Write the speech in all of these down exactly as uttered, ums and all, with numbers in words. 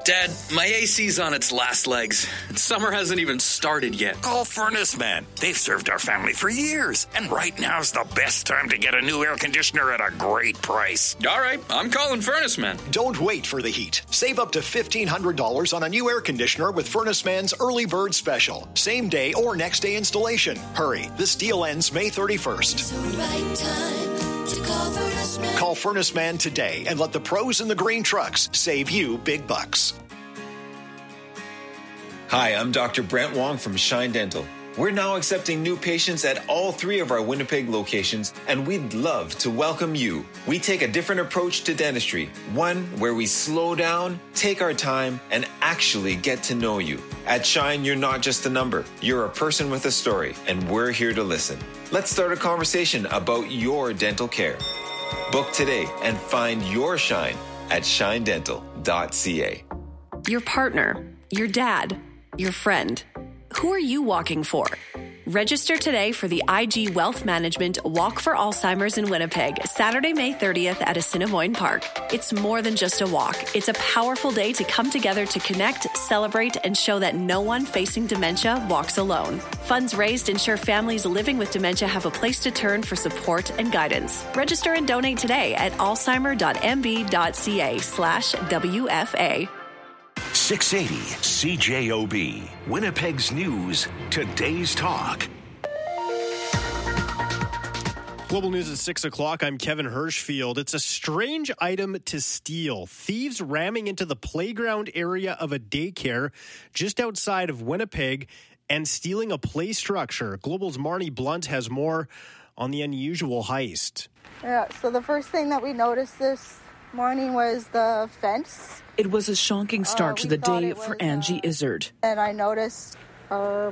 Dad, my A C's on its last legs. Summer hasn't even started yet. Call Furnace Man. They've served our family for years. And right now's the best time to get a new air conditioner at a great price. All right, I'm calling Furnace Man. Don't wait for the heat. Save up to fifteen hundred dollars on a new air conditioner with Furnace Man's Early Bird Special. Same day or next day installation. Hurry, this deal ends May thirty-first. It's the right time to call Furnace Man. Call Furnace Man today and let the pros in the green trucks save you big bucks. Hi, I'm Doctor Brent Wong from Shine Dental. We're now accepting new patients at all three of our Winnipeg locations, and we'd love to welcome you. We take a different approach to dentistry, one where we slow down, take our time, and actually get to know you. At Shine, you're not just a number. You're a person with a story, and we're here to listen. Let's start a conversation about your dental care. Book today and find your Shine at shine dental dot c a. Your partner, your dad, your friend. Who are you walking for? Register today for the I G Wealth Management Walk for Alzheimer's in Winnipeg, Saturday, May thirtieth at Assiniboine Park. It's more than just a walk. It's a powerful day to come together to connect, celebrate, and show that no one facing dementia walks alone. Funds raised ensure families living with dementia have a place to turn for support and guidance. Register and donate today at alzheimer dot m b dot c a slash W F A. six eighty C J O B, Winnipeg's News, Today's Talk. Global News at six o'clock. I'm Kevin Hirschfield. It's a strange item to steal. Thieves ramming into the playground area of a daycare just outside of Winnipeg and stealing a play structure. Global's Marnie Blunt has more on the unusual heist. Yeah, so the first thing that we noticed this morning was the fence. It was a shocking start uh, to the day for was, Angie uh, Izzard. And I noticed our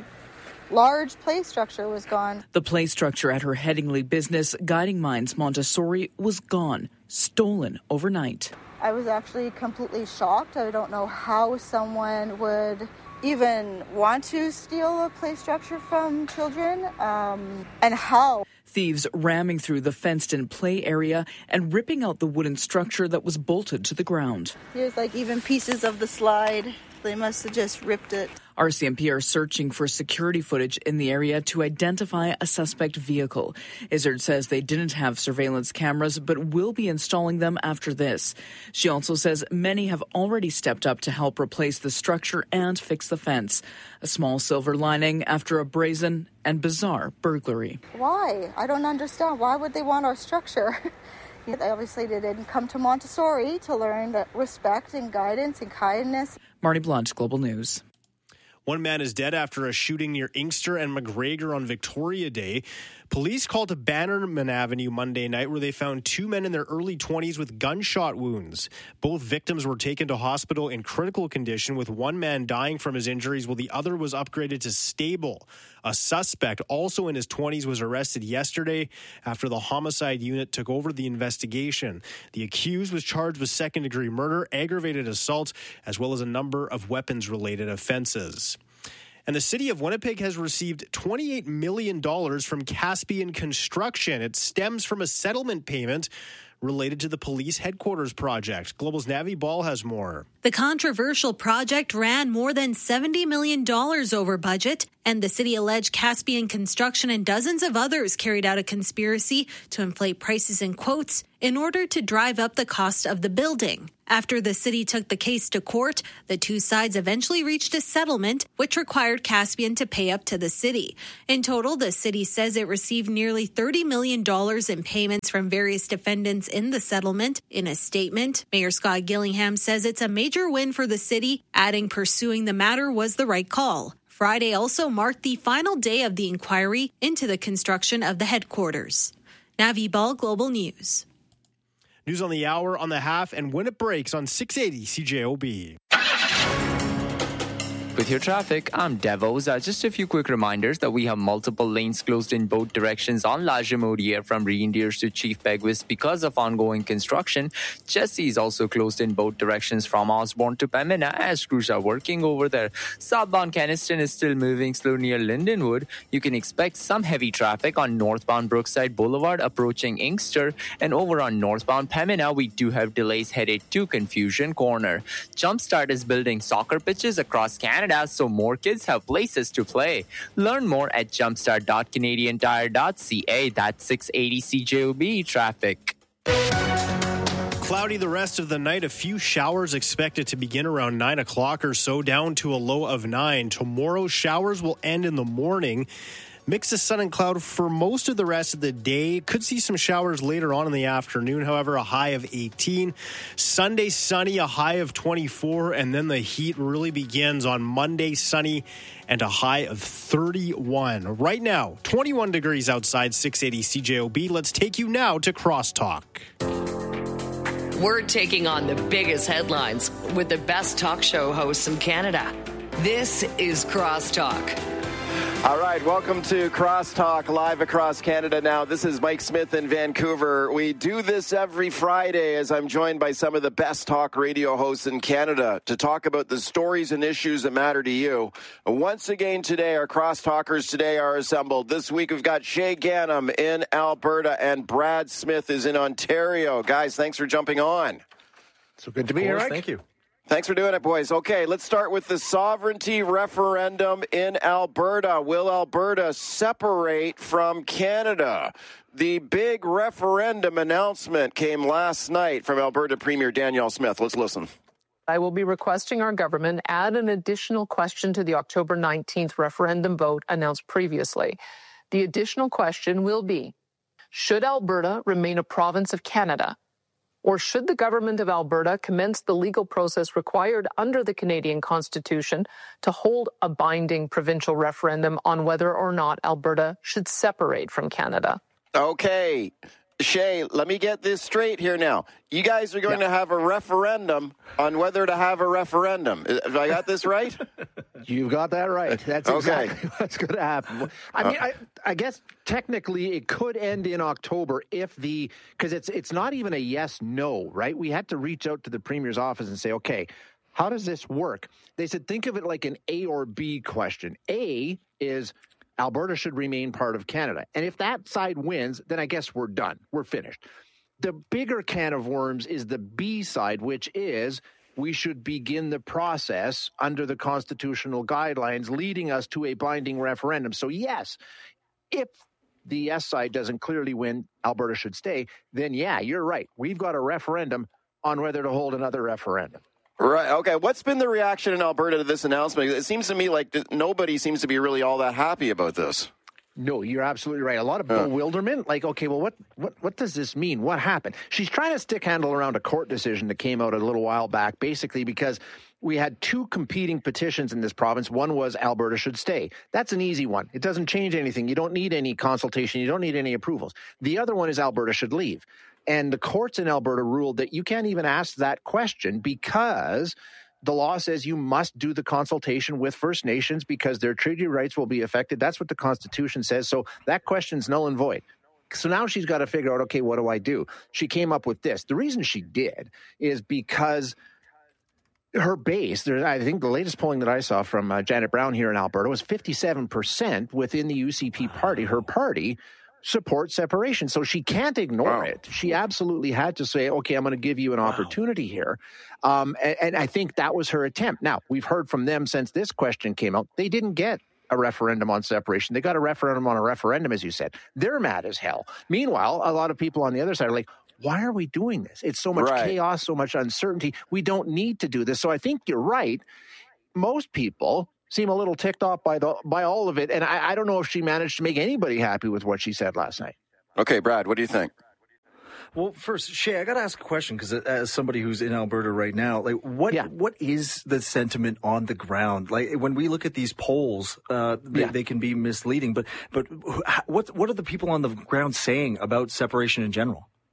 large play structure was gone. The play structure at her Headingley business, Guiding Minds Montessori, was gone, stolen overnight. I was actually completely shocked. I don't know how someone would even want to steal a play structure from children, um, and how. Thieves ramming through the fenced-in play area and ripping out the wooden structure that was bolted to the ground. Here's like even pieces of the slide. They must have just ripped it. R C M P are searching for security footage in the area to identify a suspect vehicle. Izzard says they didn't have surveillance cameras, but will be installing them after this. She also says many have already stepped up to help replace the structure and fix the fence. A small silver lining after a brazen and bizarre burglary. Why? I don't understand. Why would they want our structure? Obviously, they didn't come to Montessori to learn that respect and guidance and kindness. Marnie Blunt, Global News. One man is dead after a shooting near Inkster and McGregor on Victoria Day. Police called to Bannerman Avenue Monday night where they found two men in their early twenties with gunshot wounds. Both victims were taken to hospital in critical condition, with one man dying from his injuries while the other was upgraded to stable. A suspect, also in his twenties, was arrested yesterday after the homicide unit took over the investigation. The accused was charged with second-degree murder, aggravated assault, as well as a number of weapons-related offenses. And the city of Winnipeg has received twenty-eight million dollars from Caspian Construction. It stems from a settlement payment related to the police headquarters project. Global's Navi Ball has more. The controversial project ran more than seventy million dollars over budget, and the city alleged Caspian Construction and dozens of others carried out a conspiracy to inflate prices in quotes in order to drive up the cost of the building. After the city took the case to court, the two sides eventually reached a settlement, which required Caspian to pay up to the city. In total, the city says it received nearly thirty million dollars in payments from various defendants in the settlement. In a statement, Mayor Scott Gillingham says it's a major win for the city, adding pursuing the matter was the right call. Friday also marked the final day of the inquiry into the construction of the headquarters. Navi Ball, Global News. News on the hour, on the half, and when it breaks on six eighty C J O B. With your traffic, I'm Devos. Uh, just a few quick reminders that we have multiple lanes closed in both directions on Lajamodiere from Reindeers to Chief Peguis because of ongoing construction. Jesse is also closed in both directions from Osborne to Pembina as crews are working over there. Southbound Keniston is still moving slow near Lindenwood. You can expect some heavy traffic on northbound Brookside Boulevard approaching Inkster, and over on northbound Pembina, we do have delays headed to Confusion Corner. Jumpstart is building soccer pitches across Canada so more kids have places to play. Learn more at jumpstart dot canadian tire dot c a. That's six eighty C J O B traffic. Cloudy the rest of the night. A few showers expected to begin around nine o'clock or so, down to a low of nine. Tomorrow, showers will end in the morning. Mix of sun and cloud for most of the rest of the day. Could see some showers later on in the afternoon, however, a high of eighteen. Sunday, sunny, a high of twenty-four, and then the heat really begins on Monday, sunny, and a high of thirty-one. Right now, twenty-one degrees outside, six eighty C J O B. Let's take you now to Crosstalk. We're taking on the biggest headlines with the best talk show hosts in Canada. This is Crosstalk. All right, welcome to Crosstalk live across Canada now. This is Mike Smith in Vancouver. We do this every Friday as I'm joined by some of the best talk radio hosts in Canada to talk about the stories and issues that matter to you. Once again today, our Crosstalkers today are assembled. This week we've got Shay Ganem in Alberta and Brad Smith is in Ontario. Guys, thanks for jumping on. So good to be here, Ike. Thank you. Thanks for doing it, boys. Okay, let's start with the sovereignty referendum in Alberta. Will Alberta separate from Canada? The big referendum announcement came last night from Alberta Premier Danielle Smith. Let's listen. I will be requesting our government add an additional question to the October nineteenth referendum vote announced previously. The additional question will be, should Alberta remain a province of Canada? Or should the government of Alberta commence the legal process required under the Canadian Constitution to hold a binding provincial referendum on whether or not Alberta should separate from Canada? Okay. Shay, let me get this straight here now. You guys are going yeah. to have a referendum on whether to have a referendum. Have I got this right? You've got that right. That's okay. Exactly what's going to happen. I mean, I, I guess technically it could end in October if the, because it's it's not even a yes-no, right? We had to reach out to the Premier's office and say, okay, how does this work? They said, think of it like an A or B question. A is Alberta should remain part of Canada. And if that side wins, then I guess we're done. We're finished. The bigger can of worms is the B side, which is we should begin the process under the constitutional guidelines leading us to a binding referendum. So yes, if the yes side doesn't clearly win, Alberta should stay, then yeah, you're right. We've got a referendum on whether to hold another referendum. Right. Okay. What's been the reaction in Alberta to this announcement? It seems to me like nobody seems to be really all that happy about this. No, you're absolutely right. A lot of bewilderment. Like, okay, well, what, what, what does this mean? What happened? She's trying to stick handle around a court decision that came out a little while back, basically because we had two competing petitions in this province. One was Alberta should stay. That's an easy one. It doesn't change anything. You don't need any consultation. You don't need any approvals. The other one is Alberta should leave. And the courts in Alberta ruled that you can't even ask that question because the law says you must do the consultation with First Nations because their treaty rights will be affected. That's what the Constitution says. So that question's null and void. So now she's got to figure out, okay, what do I do? She came up with this. The reason she did is because her base, there, I think the latest polling that I saw from uh, Janet Brown here in Alberta was fifty-seven percent within the U C P party. Her party support separation. So she can't ignore wow. it. She absolutely had to say, okay, I'm going to give you an wow. opportunity here. Um, and, and I think that was her attempt. Now, we've heard from them since this question came out. They didn't get a referendum on separation. They got a referendum on a referendum, as you said. They're mad as hell. Meanwhile, a lot of people on the other side are like, why are we doing this? It's so much right. chaos, so much uncertainty. We don't need to do this. So I think you're right. Most people seem a little ticked off by the by all of it, and I, I don't know if she managed to make anybody happy with what she said last night. Okay, Brad, what do you think? Well, first, Shay, I got to ask a question because as somebody who's in Alberta right now, like, what yeah. what is the sentiment on the ground? Like, when we look at these polls, uh, they, yeah. they can be misleading. But but what what are the people on the ground saying about separation in general?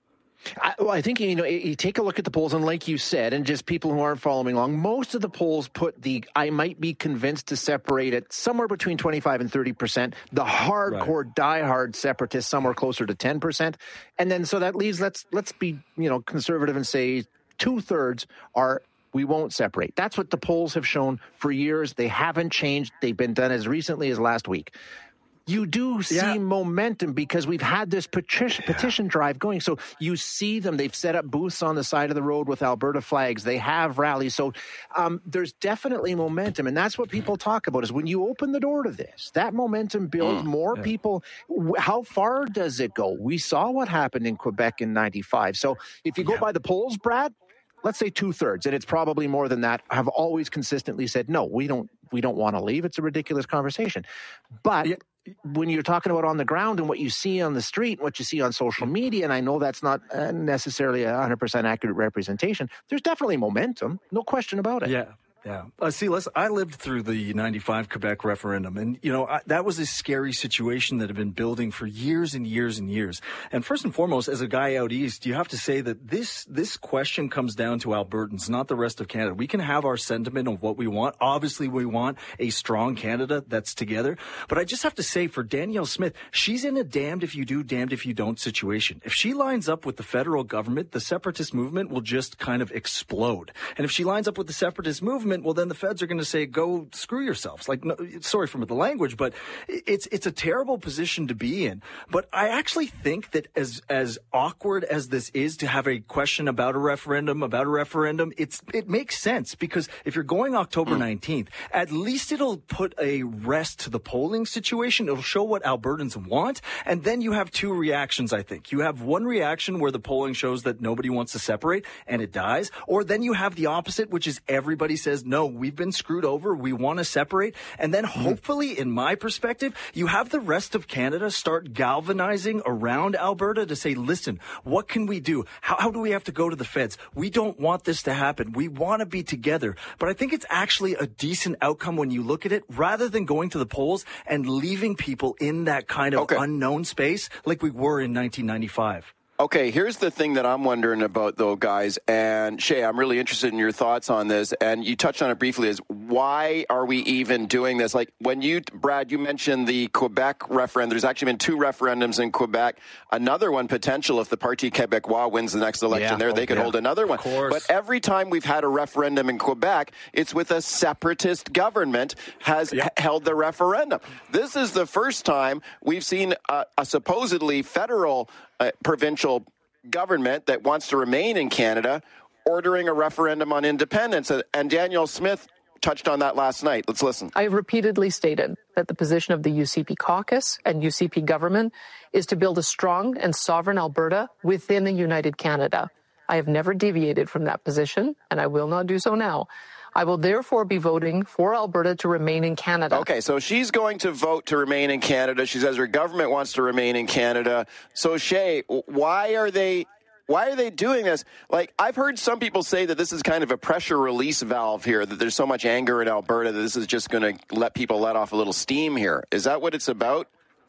I, well, I think, you know, you take a look at the polls, and like you said, and just people who aren't following along, most of the polls put the I might be convinced to separate it somewhere between twenty-five and thirty percent. The hardcore, right. diehard separatists somewhere closer to ten percent. And then so that leaves, let's let's be, you know, conservative and say two-thirds are we won't separate. That's what the polls have shown for years. They haven't changed. They've been done as recently as last week. You do see yeah. momentum because we've had this petition, yeah. petition drive going. So you see them. They've set up booths on the side of the road with Alberta flags. They have rallies. So um, there's definitely momentum. And that's what people talk about is when you open the door to this, that momentum builds mm. more yeah. people. How far does it go? We saw what happened in Quebec in ninety-five. So if you go yeah. by the polls, Brad, let's say two-thirds, and it's probably more than that, have always consistently said, no, we don't we don't want to leave. It's a ridiculous conversation. But yeah. when you're talking about on the ground and what you see on the street and what you see on social media, and I know that's not necessarily a one hundred percent accurate representation, there's definitely momentum, no question about it. Yeah. Yeah. Uh, see, Les, I lived through the ninety-five Quebec referendum, and, you know, I, that was a scary situation that had been building for years and years and years. And first and foremost, as a guy out east, you have to say that this this question comes down to Albertans, not the rest of Canada. We can have our sentiment of what we want. Obviously, we want a strong Canada that's together. But I just have to say, for Danielle Smith, she's in a damned if you do, damned if you don't situation. If she lines up with the federal government, the separatist movement will just kind of explode. And if she lines up with the separatist movement, well, then the feds are going to say, go screw yourselves. Like, no, sorry for the language, but it's it's a terrible position to be in. But I actually think that as as awkward as this is to have a question about a referendum, about a referendum, it's it makes sense because if you're going October nineteenth, at least it'll put a rest to the polling situation. It'll show what Albertans want. And then you have two reactions, I think. You have one reaction where the polling shows that nobody wants to separate and it dies. Or then you have the opposite, which is everybody says, no, we've been screwed over. We want to separate. And then hopefully, in my perspective, you have the rest of Canada start galvanizing around Alberta to say, listen, what can we do? How, how do we have to go to the feds? We don't want this to happen. We want to be together. But I think it's actually a decent outcome when you look at it, rather than going to the polls and leaving people in that kind of okay. unknown space like we were in nineteen ninety-five. Okay, here's the thing that I'm wondering about, though, guys. And Shay, I'm really interested in your thoughts on this. And you touched on it briefly, is why are we even doing this? Like when you, Brad, you mentioned the Quebec referendum. There's actually been two referendums in Quebec. Another one potential if the Parti Québécois wins the next election yeah, there, they could yeah, hold another one. But every time we've had a referendum in Quebec, it's with a separatist government has yeah. h- held the referendum. This is the first time we've seen a, a supposedly federal Uh, provincial government that wants to remain in Canada ordering a referendum on independence. And Danielle Smith touched on that last night. Let's listen. I have repeatedly stated that the position of the U C P caucus and U C P government is to build a strong and sovereign Alberta within a united Canada. I have never deviated from that position, and I will not do so now. I will therefore be voting for Alberta to remain in Canada. Okay, so she's going to vote to remain in Canada. She says her government wants to remain in Canada. So Shay, why are they why are they doing this? Like, I've heard some people say that this is kind of a pressure release valve here, that there's so much anger in Alberta that this is just going to let people let off a little steam here. Is that what it's about?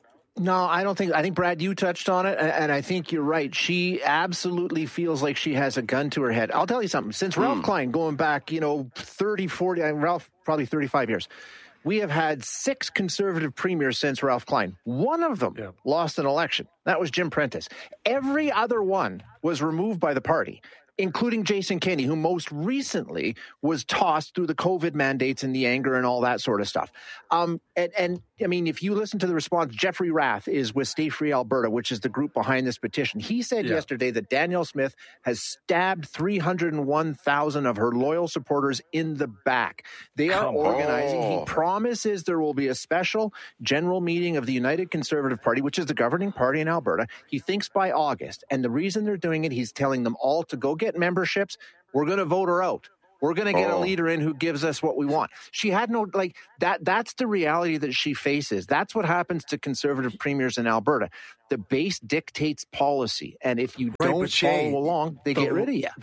No, I don't think, I think, Brad, you touched on it, and I think you're right. She absolutely feels like she has a gun to her head. I'll tell you something. Since Ralph mm. Klein, going back, you know, thirty, forty, Ralph, probably thirty-five years, we have had six conservative premiers since Ralph Klein. One of them yeah. lost an election. That was Jim Prentice. Every other one was removed by the party, including Jason Kenney, who most recently was tossed through the COVID mandates and the anger and all that sort of stuff. Um, and, and, I mean, if you listen to the response, Jeffrey Rath is with Stay Free Alberta, which is the group behind this petition. He said yeah. yesterday that Danielle Smith has stabbed three hundred one thousand of her loyal supporters in the back. They are Come organizing. On. He promises there will be a special general meeting of the United Conservative Party, which is the governing party in Alberta. He thinks by August. And the reason they're doing it, he's telling them all to go get memberships. We're going to vote her out. We're going to get oh. a leader in who gives us what we want. She had no, like, that. that's the reality that she faces. That's what happens to conservative premiers in Alberta. The base dictates policy. And if you right, don't Shay, follow along, they the, get rid of you. The,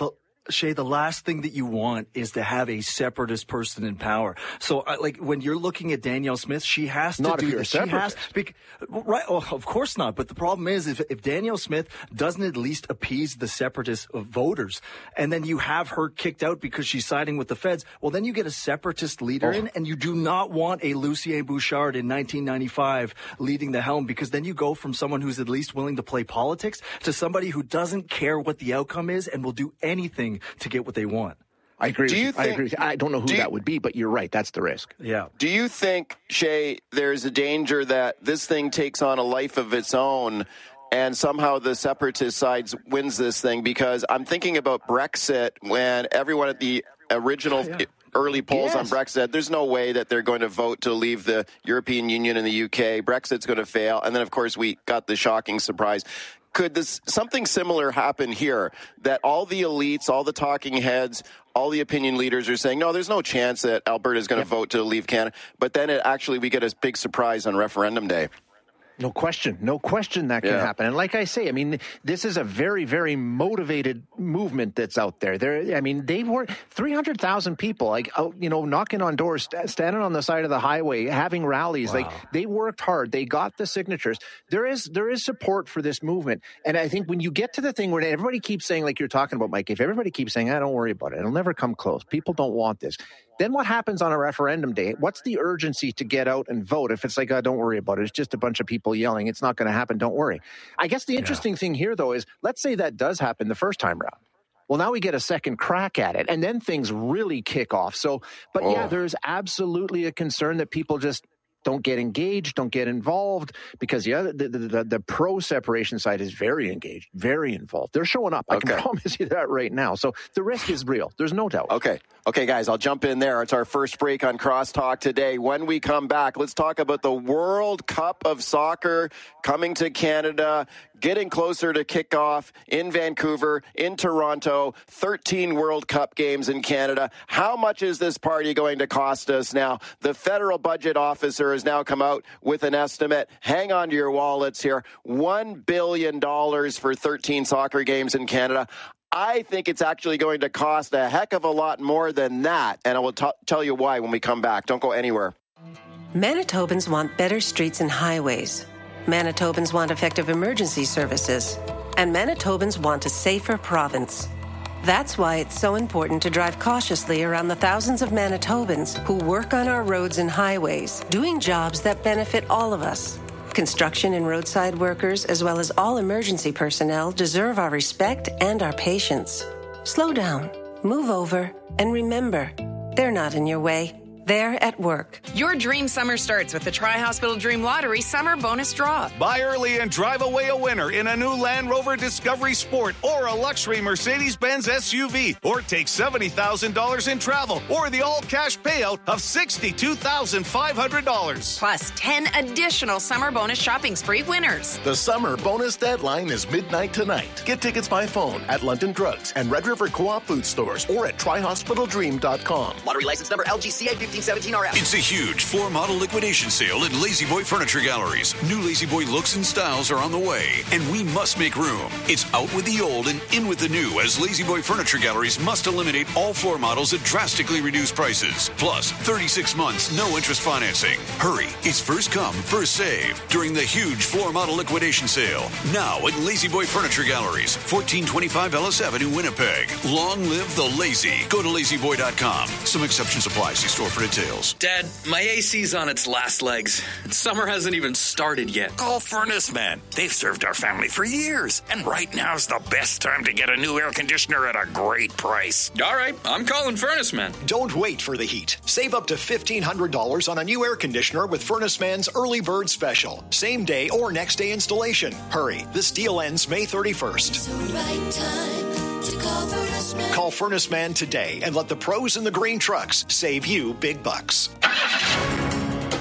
Shay, the last thing that you want is to have a separatist person in power. So, uh, like, when you're looking at Danielle Smith, she has to not do if you're this. A separatist. She has, bec- right? Oh, of course not. But the problem is, if, if Danielle Smith doesn't at least appease the separatist voters, and then you have her kicked out because she's siding with the feds, well, then you get a separatist leader oh. in, and you do not want a Lucien Bouchard in nineteen ninety-five leading the helm, because then you go from someone who's at least willing to play politics to somebody who doesn't care what the outcome is and will do anything to get what they want. I agree. Do with you you. think, I agree. I don't know who do you, that would be, but you're right. That's the risk. Yeah. Do you think, Shay, there's a danger that this thing takes on a life of its own and somehow the separatist side wins this thing? Because I'm thinking about Brexit, when everyone at the original yeah. early polls yes. on Brexit, there's no way that they're going to vote to leave the European Union and the U K. Brexit's going to fail. And then, of course, we got the shocking surprise. Could this something similar happen here, that all the elites, all the talking heads, all the opinion leaders are saying, no, there's no chance that Alberta is going to yep. vote to leave Canada, but then it actually we get a big surprise on referendum day? No question. No question that can yeah. happen. And like I say, I mean, this is a very, very motivated movement that's out there. There, I mean, they've worked three hundred thousand people, like, out, you know, knocking on doors, st- standing on the side of the highway, having rallies. Wow. Like, they worked hard. They got the signatures. There is there is support for this movement. And I think when you get to the thing where everybody keeps saying, like you're talking about, Mike, if everybody keeps saying, ah, don't worry about it, it'll never come close. People don't want this. Then what happens on a referendum day? What's the urgency to get out and vote if it's like, oh, don't worry about it. It's just a bunch of people yelling. It's not going to happen. Don't worry. I guess the interesting yeah. thing here, though, is let's say that does happen the first time around. Well, now we get a second crack at it, and then things really kick off. So, but oh. yeah, there's absolutely a concern that people just don't get engaged, don't get involved, because the other, the, the, the, the pro-separation side is very engaged, very involved. They're showing up. I okay. can promise you that right now. So the risk is real. There's no doubt. Okay. Okay, guys, I'll jump in there. It's our first break on Crosstalk today. When we come back, let's talk about the World Cup of Soccer coming to Canada, getting closer to kickoff in Vancouver, in Toronto, thirteen World Cup games in Canada. How much is this party going to cost us now? The federal budget officer has now come out with an estimate. Hang on to your wallets here. one billion dollars for thirteen soccer games in Canada. I think it's actually going to cost a heck of a lot more than that, and I will t- tell you why when we come back. Don't go anywhere. Manitobans want better streets and highways. Manitobans want effective emergency services. And Manitobans want a safer province. That's why it's so important to drive cautiously around the thousands of Manitobans who work on our roads and highways, doing jobs that benefit all of us. Construction and roadside workers, as well as all emergency personnel, deserve our respect and our patience. Slow down, move over, and remember, they're not in your way. They're at work. Your dream summer starts with the Tri-Hospital Dream Lottery Summer Bonus Draw. Buy early and drive away a winner in a new Land Rover Discovery Sport or a luxury Mercedes-Benz S U V, or take seventy thousand dollars in travel or the all-cash payout of sixty-two thousand five hundred dollars. Plus ten additional summer bonus shopping spree winners. The summer bonus deadline is midnight tonight. Get tickets by phone at London Drugs and Red River Co-op food stores or at tri hospital dream dot com. Lottery license number L G C A fifteen seventeen R F. It's a huge floor model liquidation sale at Lazy Boy Furniture Galleries. New Lazy Boy looks and styles are on the way, and we must make room. It's out with the old and in with the new, as Lazy Boy Furniture Galleries must eliminate all floor models at drastically reduced prices. Plus, thirty-six months, no interest financing. Hurry, it's first come, first save during the huge floor model liquidation sale. Now at Lazy Boy Furniture Galleries, fourteen twenty-five Ellis Avenue, Winnipeg. Long live the lazy. Go to lazy boy dot com. Some exceptions apply. See store for details. Dad, my A C's on its last legs. Summer hasn't even started yet. Call Furnace Man. They've served our family for years. And right now's the best time to get a new air conditioner at a great price. All right, I'm calling Furnace Man. Don't wait for the heat. Save up to fifteen hundred dollars on a new air conditioner with Furnace Man's Early Bird Special. Same day or next day installation. Hurry, this deal ends May thirty-first. It's the right time to call Furnace Man. Call Furnace Man today and let the pros in the green trucks save you big bucks.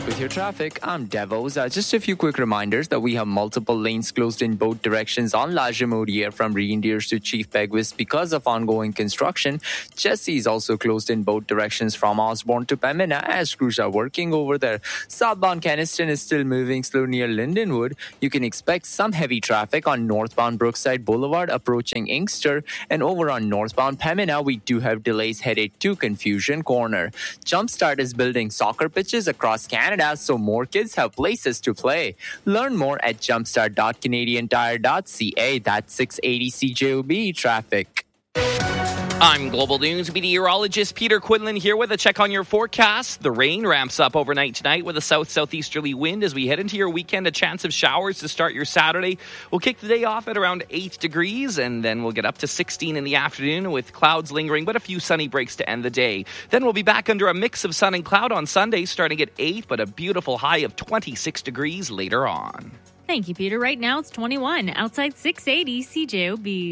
With your traffic, I'm Devos. Uh, just a few quick reminders that we have multiple lanes closed in both directions on La Jamodiere from Reindeers to Chief Peguis because of ongoing construction. Jesse is also closed in both directions from Osborne to Pembina as crews are working over there. Southbound Keniston is still moving slow near Lindenwood. You can expect some heavy traffic on northbound Brookside Boulevard approaching Inkster. And over on northbound Pembina, we do have delays headed to Confusion Corner. Jumpstart is building soccer pitches across Canada so more kids have places to play. Learn more at jumpstart dot canadian tire dot c a. That's six eighty C J O B traffic. I'm Global News meteorologist Peter Quinlan here with a check on your forecast. The rain ramps up overnight tonight with a south-southeasterly wind as we head into your weekend. A chance of showers to start your Saturday. We'll kick the day off at around eight degrees, and then we'll get up to sixteen in the afternoon with clouds lingering, but a few sunny breaks to end the day. Then we'll be back under a mix of sun and cloud on Sunday, starting at eight, but a beautiful high of twenty-six degrees later on. Thank you, Peter. Right now it's twenty-one. Outside six eighty C J O B.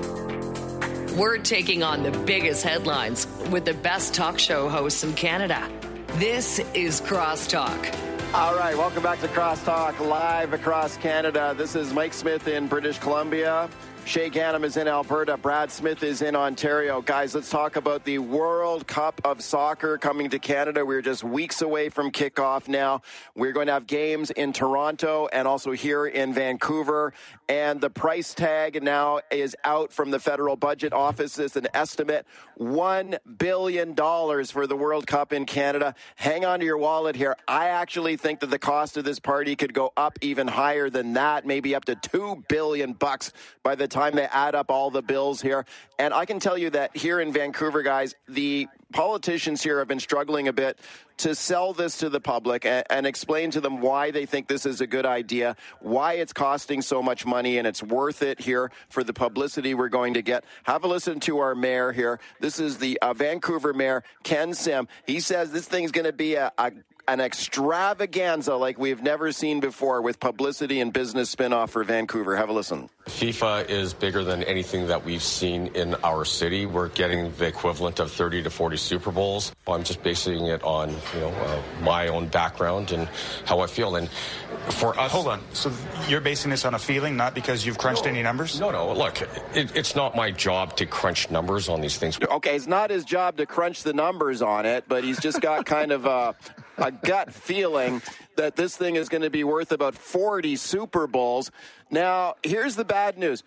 We're taking on the biggest headlines with the best talk show hosts in Canada. This is Crosstalk. All right, welcome back to Crosstalk live across Canada. This is Mike Smith in British Columbia. Shay Gannam is in Alberta. Brad Smith is in Ontario. Guys, let's talk about the World Cup of Soccer coming to Canada. We're just weeks away from kickoff now. We're going to have games in Toronto and also here in Vancouver. And the price tag now is out from the federal budget office. It's an estimate one billion dollars for the World Cup in Canada. Hang on to your wallet here. I actually think that the cost of this party could go up even higher than that, maybe up to two billion bucks by the time they add up all the bills here. And I can tell you that here in Vancouver, guys, the politicians here have been struggling a bit to sell this to the public and, and explain to them why they think this is a good idea, why it's costing so much money, and it's worth it here for the publicity we're going to get. Have a listen to our mayor here. This is the uh, Vancouver mayor, Ken Sim. He says this thing's going to be a, a an extravaganza like we've never seen before with publicity and business spinoff for Vancouver. Have a listen. FIFA is bigger than anything that we've seen in our city. We're getting the equivalent of thirty to forty Super Bowls. I'm just basing it on, you know, uh, my own background and how I feel. And for us... Hold on. So you're basing this on a feeling, not because you've crunched no, any numbers? No, no. Look, it, it's not my job to crunch numbers on these things. Okay, it's not his job to crunch the numbers on it, but he's just got kind of a... a gut feeling that this thing is going to be worth about forty Super Bowls. Now, here's the bad news.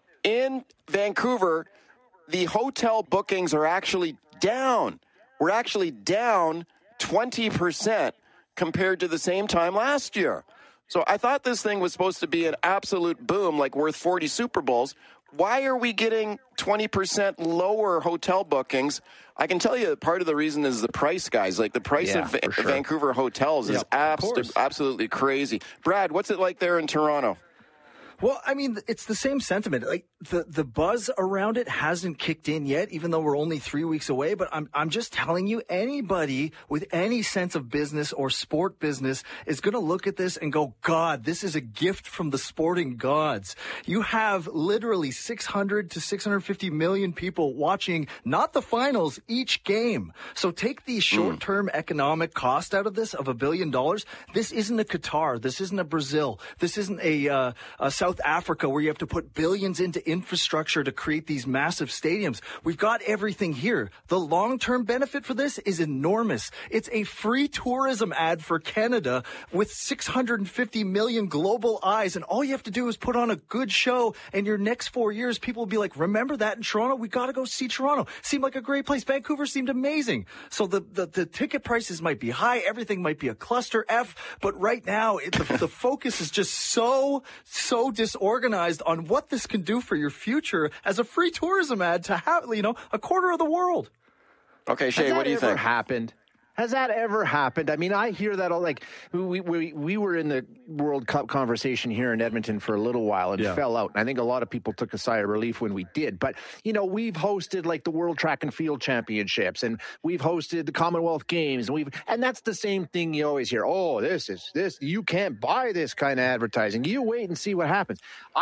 In Vancouver, the hotel bookings are actually down. We're actually down twenty percent compared to the same time last year. So I thought this thing was supposed to be an absolute boom, like worth forty Super Bowls. Why are we getting twenty percent lower hotel bookings? I can tell you that part of the reason is the price, guys. Like the price yeah, of Va- sure. Vancouver hotels is yep, abs- absolutely crazy. Brad, what's it like there in Toronto? Well, I mean, it's the same sentiment. Like the, the buzz around it hasn't kicked in yet, even though we're only three weeks away. But I'm I'm just telling you, anybody with any sense of business or sport business is going to look at this and go, God, this is a gift from the sporting gods. You have literally six hundred to six hundred fifty million people watching not the finals, each game. So take the short-term mm. economic cost out of this of a billion dollars. This isn't a Qatar. This isn't a Brazil. This isn't a, uh, a South Africa where you have to put billions into infrastructure to create these massive stadiums. We've got everything here. The long-term benefit for this is enormous. It's a free tourism ad for Canada with six hundred fifty million global eyes, and all you have to do is put on a good show, and your next four years, people will be like, remember that in Toronto? We got to go see Toronto. Seemed like a great place. Vancouver seemed amazing. So the, the, the ticket prices might be high. Everything might be a cluster F, but right now, it, the, the focus is just so, so disorganized on what this can do for your future as a free tourism ad to have, you know, a quarter of the world. Okay, Shay, what do you think? Has that ever happened? Has that ever happened? I mean, I hear that all, like, we we we were in the World Cup conversation here in Edmonton for a little while and yeah. fell out. And I think a lot of people took a sigh of relief when we did. But, you know, we've hosted like the World Track and Field Championships, and we've hosted the Commonwealth Games, and we've and that's the same thing you always hear. Oh, this is this you can't buy this kind of advertising. You wait and see what happens. I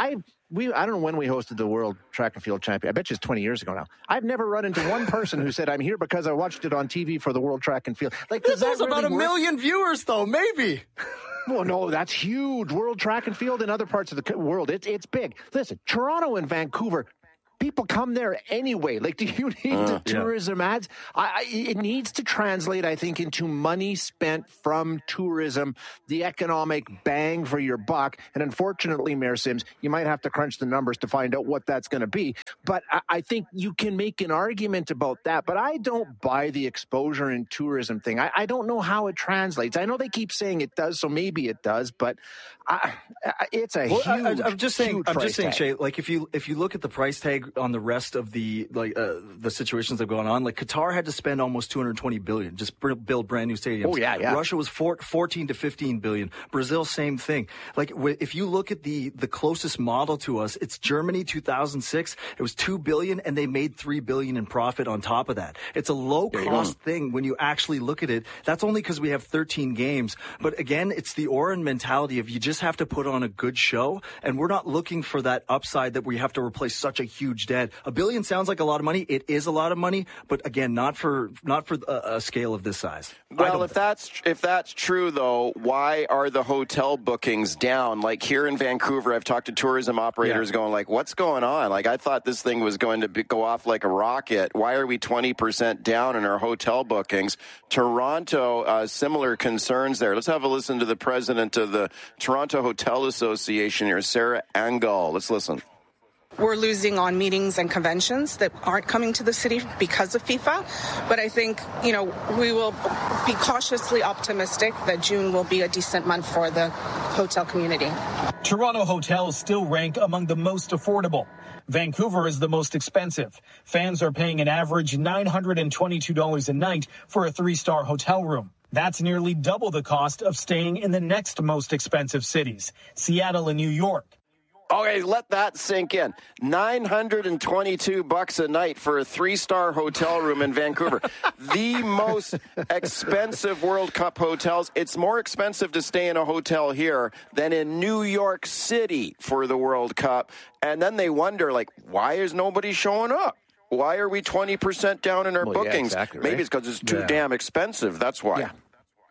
we I don't know when we hosted the World Track and Field Champion. I bet you it's twenty years ago now. I've never run into one person who said, I'm here because I watched it on T V for the World Track and Field. Like, does There's that really about a work? million viewers, though, maybe. Well, no, that's huge. World Track and Field in other parts of the world, it's it's big. Listen, Toronto and Vancouver, people come there anyway. Like, do you need Uh, the tourism ads? I, I, it needs to translate, I think, into money spent from tourism, the economic bang for your buck. And unfortunately, Mayor Sims, you might have to crunch the numbers to find out what that's going to be. But I, I think you can make an argument about that. But I don't buy the exposure and tourism thing. I, I don't know how it translates. I know they keep saying it does, so maybe it does. But I, I, it's a Well, huge, I, I'm just saying. huge I'm price just saying, tag. Shay. Like, if you if you look at the price tag on the rest of the like uh, the situations that are going on, like Qatar had to spend almost two hundred twenty billion just to build brand new stadiums. Oh, yeah, yeah. Russia was four, fourteen to fifteen billion. Brazil, same thing. Like, w- if you look at the the closest model to us, it's Germany, two thousand six. It was two billion, and they made three billion in profit on top of that. It's a low cost thing when you actually look at it. That's only because we have thirteen games. But again, it's the Oren mentality of you just have to put on a good show, and we're not looking for that upside that we have to replace such a huge debt. A billion sounds like a lot of money. It is a lot of money, but again, not for not for a, a scale of this size. Well, if that's if that's true, though, why are the hotel bookings down? Like here in Vancouver, I've talked to tourism operators Yeah. going like, what's going on? Like, I thought this thing was going to be, go off like a rocket. Why are we twenty percent down in our hotel bookings? Toronto, uh, similar concerns there. Let's have a listen to the president of the Toronto Hotel Association here, Sarah Angal. Let's listen. We're losing on meetings and conventions that aren't coming to the city because of FIFA. But I think, you know, we will be cautiously optimistic that June will be a decent month for the hotel community. Toronto hotels still rank among the most affordable. Vancouver is the most expensive. Fans are paying an average nine hundred twenty-two dollars a night for a three-star hotel room. That's nearly double the cost of staying in the next most expensive cities, Seattle and New York. Okay, let that sink in. nine hundred twenty-two bucks a night for a three-star hotel room in Vancouver. The most expensive World Cup hotels. It's more expensive to stay in a hotel here than in New York City for the World Cup. And then they wonder, like, why is nobody showing up? Why are we twenty percent down in our Well, yeah, bookings? exactly, Maybe right? it's because it's too Yeah. damn expensive. That's why. Yeah.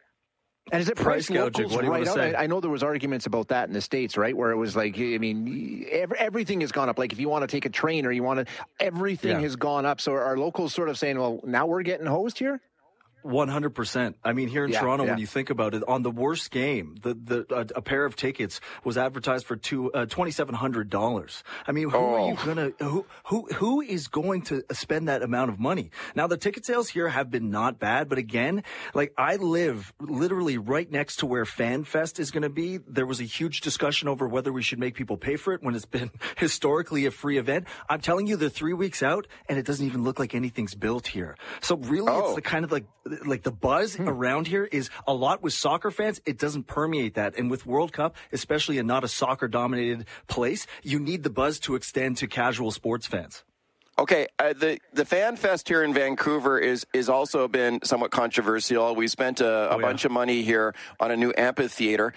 And is it Price price gouging, locals what do you right wanna out? say? I, I know there was arguments about that in the States, right? Where it was like, I mean, every, everything has gone up. Like if you want to take a train or you want to, everything Yeah. has gone up. So are locals sort of saying, well, now we're getting hosed here? one hundred percent. I mean, here in Yeah, Toronto, yeah. when you think about it, on the worst game, the the uh, a pair of tickets was advertised for two uh, twenty seven hundred dollars. I mean, who are you gonna who who who is going to spend that amount of money? Now, the ticket sales here have been not bad, but again, like I live literally right next to where FanFest is going to be. There was a huge discussion over whether we should make people pay for it when it's been historically a free event. I'm telling you, they're three weeks out, and it doesn't even look like anything's built here. So really, Oh. it's the kind of like like the buzz Hmm. around here is a lot with soccer fans. It doesn't permeate that. And with World Cup, especially in not a soccer dominated place, you need the buzz to extend to casual sports fans. Okay, uh, the the Fan Fest here in Vancouver is is also been somewhat controversial. We spent a, a Oh, yeah. bunch of money here on a new amphitheater,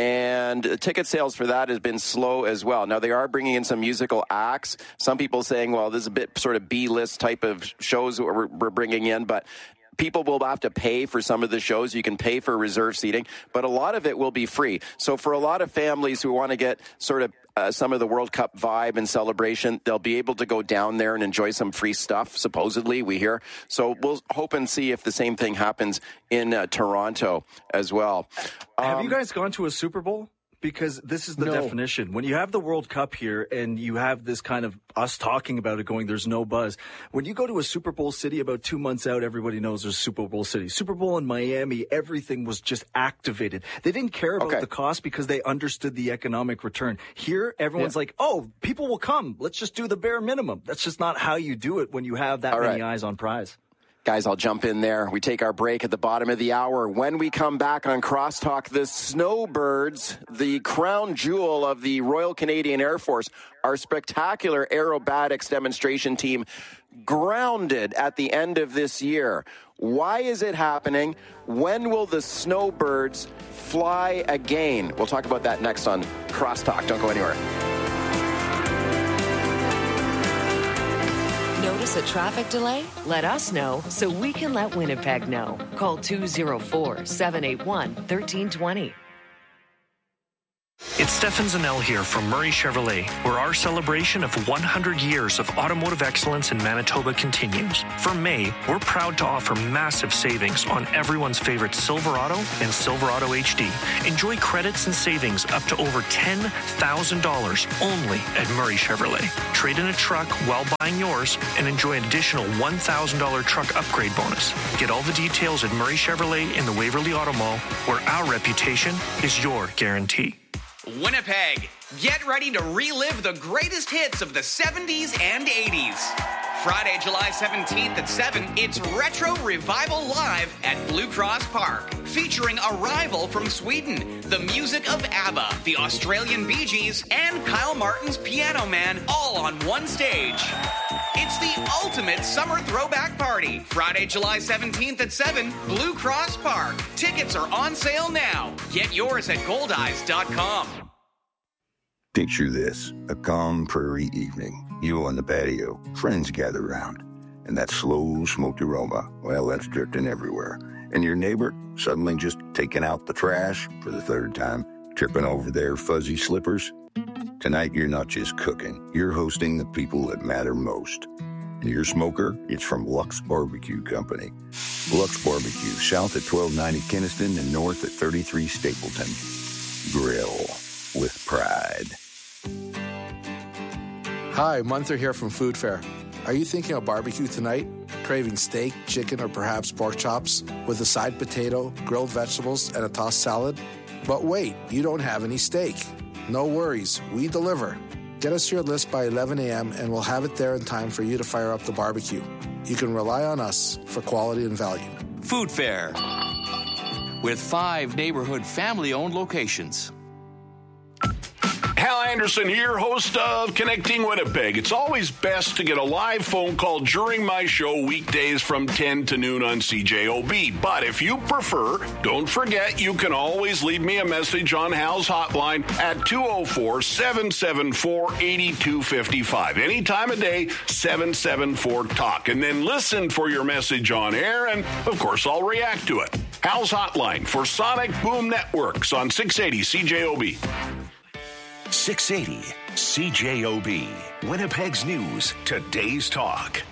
and the ticket sales for that has been slow as well. Now they are bringing in some musical acts. Some people saying, well, this is a bit sort of B-list type of shows that we're, we're bringing in, but people will have to pay for some of the shows. You can pay for reserve seating, but a lot of it will be free. So for a lot of families who want to get sort of uh, some of the World Cup vibe and celebration, they'll be able to go down there and enjoy some free stuff, supposedly, we hear. So we'll hope and see if the same thing happens in uh, Toronto as well. Have Um, you guys gone to a Super Bowl? Because this is the No. definition. When you have the World Cup here and you have this kind of us talking about it going, there's no buzz. When you go to a Super Bowl city about two months out, everybody knows there's Super Bowl city. Super Bowl in Miami, everything was just activated. They didn't care about Okay. the cost because they understood the economic return. Here, everyone's like, oh, people will come. Let's just do the bare minimum. That's just not how you do it when you have that All many right. eyes on prize. Guys, I'll jump in there. We take our break at the bottom of the hour. When we come back on Crosstalk, the Snowbirds, the crown jewel of the Royal Canadian Air Force, our spectacular aerobatics demonstration team, grounded at the end of this year. Why is it happening? When will the Snowbirds fly again? We'll talk about that next on Crosstalk. Don't go anywhere. Notice a traffic delay? Let us know so we can let Winnipeg know. Call two oh four, seven eight one, one three two zero. It's Stefan Zanel here from Murray Chevrolet, where our celebration of one hundred years of automotive excellence in Manitoba continues. For May, we're proud to offer massive savings on everyone's favorite Silverado and Silverado H D. Enjoy credits and savings up to over ten thousand dollars only at Murray Chevrolet. Trade in a truck while buying yours and enjoy an additional one thousand dollars truck upgrade bonus. Get all the details at Murray Chevrolet in the Waverly Auto Mall, where our reputation is your guarantee. Winnipeg, get ready to relive the greatest hits of the seventies and eighties. Friday, July seventeenth at seven, it's Retro Revival Live at Blue Cross Park, featuring Arrival from Sweden, the music of ABBA, the Australian Bee Gees, and Kyle Martin's Piano Man, all on one stage. It's the ultimate summer throwback party. Friday, July seventeenth at seven, Blue Cross Park. Tickets are on sale now. Get yours at gold eyes dot com. Picture this, a calm prairie evening. You on the patio, friends gather around, and that slow smoked aroma, well, that's drifting everywhere. And your neighbor suddenly just taking out the trash for the third time, tripping over their fuzzy slippers. Tonight, you're not just cooking, you're hosting the people that matter most. And your smoker, it's from Lux Barbecue Company. Lux Barbecue, south at twelve ninety Kinnison and north at thirty-three Stapleton. Grill with pride. Hi, Munther here from Food Fair. Are you thinking of barbecue tonight? Craving steak, chicken, or perhaps pork chops with a side potato, grilled vegetables, and a tossed salad? But wait, you don't have any steak. No worries, we deliver. Get us your list by eleven a.m. and we'll have it there in time for you to fire up the barbecue. You can rely on us for quality and value. Food Fair, with five neighborhood family-owned locations. Hal Anderson here, host of Connecting Winnipeg. It's always best to get a live phone call during my show weekdays from ten to noon on C J O B. But if you prefer, don't forget you can always leave me a message on Hal's hotline at two oh four, seven seven four, eight two five five. Any time of day, seven seven four, talk. And then listen for your message on air, and of course I'll react to it. Hal's hotline for Sonic Boom Networks on six eighty C J O B. six eighty C J O B, Winnipeg's News, today's talk.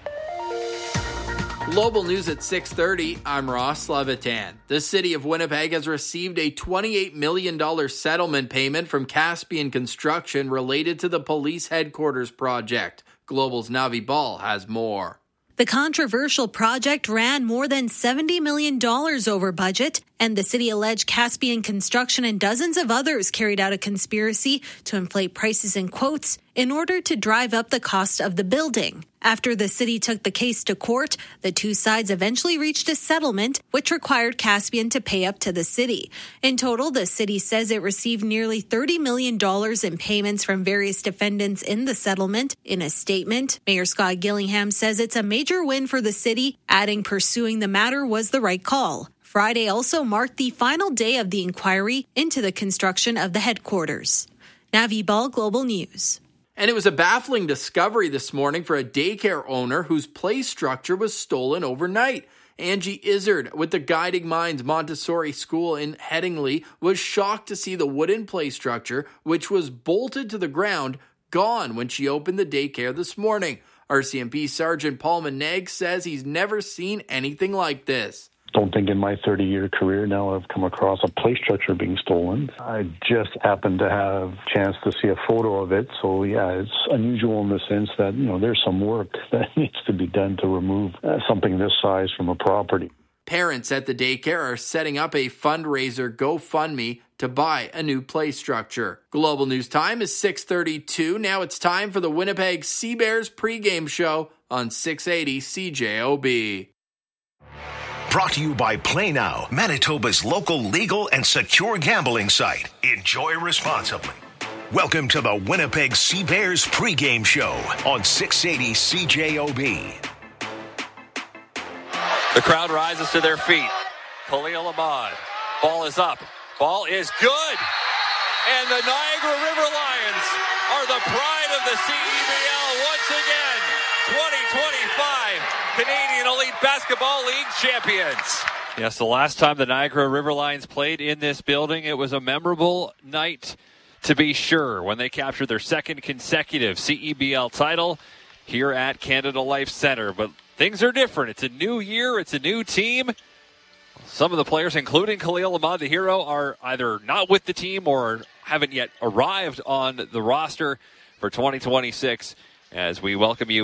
Global News at six thirty, I'm Ross Levitan. The city of Winnipeg has received a twenty-eight million dollars settlement payment from Caspian Construction related to the police headquarters project. Global's Navi Ball has more. The controversial project ran more than seventy million dollars over budget, and the city alleged Caspian Construction and dozens of others carried out a conspiracy to inflate prices in quotes in order to drive up the cost of the building. After the city took the case to court, the two sides eventually reached a settlement, which required Caspian to pay up to the city. In total, the city says it received nearly thirty million dollars in payments from various defendants in the settlement. In a statement, Mayor Scott Gillingham says it's a major win for the city, adding pursuing the matter was the right call. Friday also marked the final day of the inquiry into the construction of the headquarters. Navi Ball, Global News. And it was a baffling discovery this morning for a daycare owner whose play structure was stolen overnight. Angie Izzard with the Guiding Minds Montessori School in Headingley was shocked to see the wooden play structure, which was bolted to the ground, gone when she opened the daycare this morning. R C M P Sergeant Paul Maneg says he's never seen anything like this. Don't think in my thirty-year career now I've come across a play structure being stolen. I just happened to have a chance to see a photo of it. So, yeah, it's unusual in the sense that, you know, there's some work that needs to be done to remove uh, something this size from a property. Parents at the daycare are setting up a fundraiser GoFundMe to buy a new play structure. Global News Time is six thirty-two. Now it's time for the Winnipeg Sea Bears pregame show on six eighty C J O B. Brought to you by Play Now, Manitoba's local legal and secure gambling site. Enjoy responsibly. Welcome to the Winnipeg Sea Bears pregame show on six eighty C J O B. The crowd rises to their feet. Khalil Ahmad. Ball is up. Ball is good. And the Niagara River Lions are the pride of the C E B L once again. twenty twenty-five Canadian Elite Basketball League champions. Yes, the last time the Niagara River Lions played in this building, it was a memorable night to be sure when they captured their second consecutive C E B L title here at Canada Life Center. But things are different. It's a new year. It's a new team. Some of the players, including Khalil Ahmad, the hero, are either not with the team or haven't yet arrived on the roster for twenty twenty-six as we welcome you